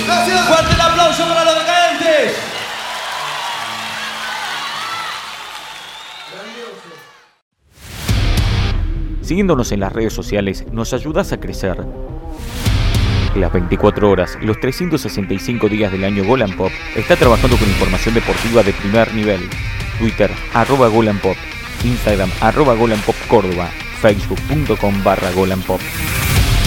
Gracias. Fuerte el aplauso para los decadentes. Siguiéndonos en las redes sociales nos ayudas a crecer. Las 24 horas, los 365 días del año Golan Pop está trabajando con información deportiva de primer nivel. Twitter, @GolanPop, Instagram, @GolanPopCórdoba, Facebook.com/GolanPop.